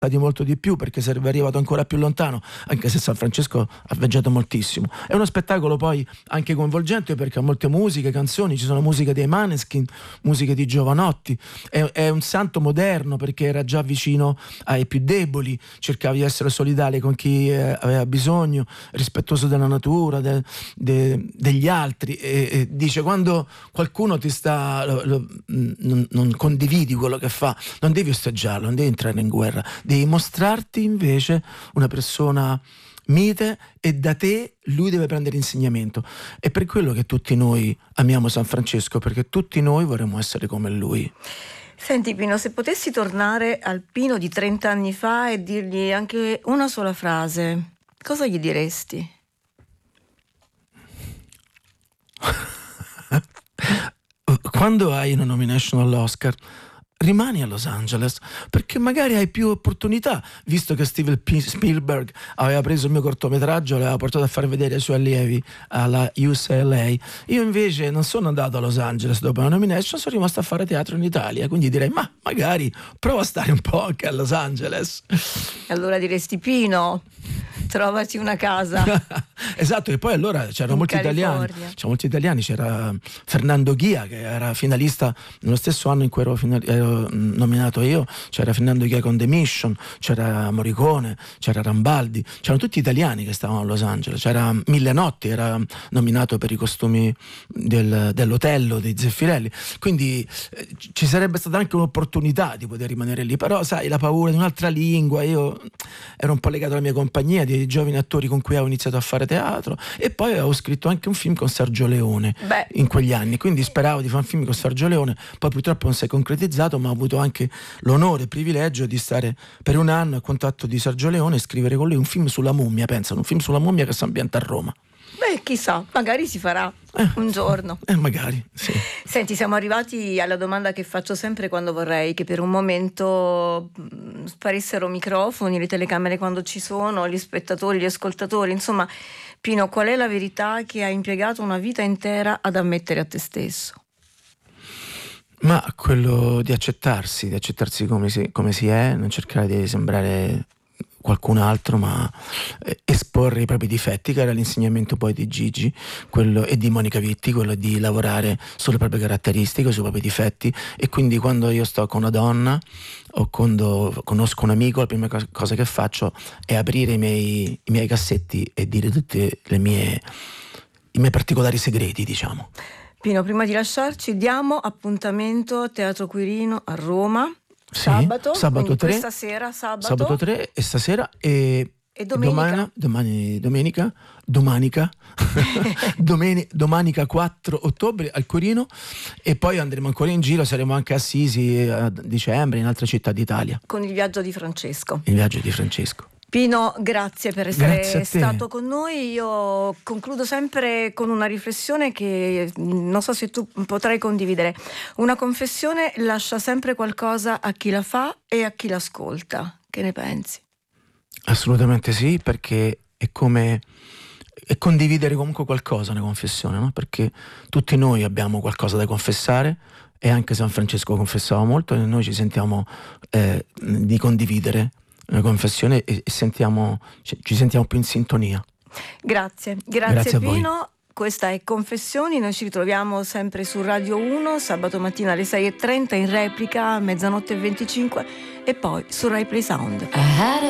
di molto di più, perché sarebbe arrivato ancora più lontano, anche se San Francesco ha viaggiato moltissimo. È uno spettacolo poi anche coinvolgente, perché ha molte musiche, canzoni, ci sono musiche dei Maneskin, musiche di Jovanotti. È un santo moderno, perché era già vicino ai più deboli, cercava di essere solidale con chi aveva bisogno, rispettoso della natura, degli altri, e dice: quando qualcuno ti sta non condividi quello che fa, non devi osteggiarlo, non devi entrare in guerra, devi mostrarti invece una persona mite, e da te lui deve prendere insegnamento. È per quello che tutti noi amiamo San Francesco, perché tutti noi vorremmo essere come lui. Senti Pino, se potessi tornare al Pino di 30 anni fa e dirgli anche una sola frase, cosa gli diresti? Quando hai una nomination all'Oscar, rimani a Los Angeles, perché magari hai più opportunità, visto che Steven Spielberg aveva preso il mio cortometraggio e l'aveva portato a far vedere ai suoi allievi alla UCLA. Io invece non sono andato a Los Angeles dopo la nomination, sono rimasto a fare teatro in Italia, quindi direi: ma magari prova a stare un po' anche a Los Angeles. Allora diresti: Pino, trovati una casa. Esatto, e poi allora c'erano molti italiani, c'era Fernando Ghia, che era finalista nello stesso anno in cui ero nominato io, c'era Fernando Ghia con The Mission, c'era Morricone, c'era Rambaldi, c'erano tutti italiani che stavano a Los Angeles, c'era Mille Notti, era nominato per i costumi dell'Otello dei Zeffirelli, quindi ci sarebbe stata anche un'opportunità di poter rimanere lì, però sai, la paura di un'altra lingua, io ero un po' legato alla mia compagnia di giovani attori con cui avevo iniziato a fare teatro, e poi avevo scritto anche un film con Sergio Leone in quegli anni, quindi speravo di fare un film con Sergio Leone, poi purtroppo non si è concretizzato, ma ho avuto anche l'onore e il privilegio di stare per un anno a contatto di Sergio Leone e scrivere con lui un film sulla mummia, pensano, un film sulla mummia che si ambienta a Roma. Beh, chissà, magari si farà un giorno. Magari, sì. Senti, siamo arrivati alla domanda che faccio sempre quando vorrei che per un momento sparissero microfoni, le telecamere quando ci sono, gli spettatori, gli ascoltatori. Insomma, Pino, qual è la verità che hai impiegato una vita intera ad ammettere a te stesso? Ma quello di accettarsi come si è, non cercare di sembrare qualcun altro, ma esporre i propri difetti, che era l'insegnamento poi di Gigi e di Monica Vitti, quello di lavorare sulle proprie caratteristiche, sui propri difetti. E quindi quando io sto con una donna o quando conosco un amico, la prima cosa che faccio è aprire i miei cassetti e dire tutti i miei particolari segreti, diciamo. Pino, prima di lasciarci, diamo appuntamento a Teatro Quirino a Roma. Sì, sabato 3, questa sera, sabato 3 e stasera e domenica. Domenica 4 ottobre al Quirino, e poi andremo ancora in giro, saremo anche a Assisi a dicembre, in altre città d'Italia, con il viaggio di Francesco. Pino, grazie per essere stato con noi. Io concludo sempre con una riflessione che non so se tu potrai condividere. Una confessione lascia sempre qualcosa a chi la fa e a chi l'ascolta. Che ne pensi? Assolutamente sì, perché è condividere comunque qualcosa, una confessione, no? Perché tutti noi abbiamo qualcosa da confessare, e anche San Francesco confessava molto, e noi ci sentiamo di condividere una confessione e ci sentiamo più in sintonia. Grazie Pino. Questa è Confessioni, noi ci ritroviamo sempre su Radio 1 sabato mattina alle 6:30, in replica a 00:25 e poi su Rai Play Sound.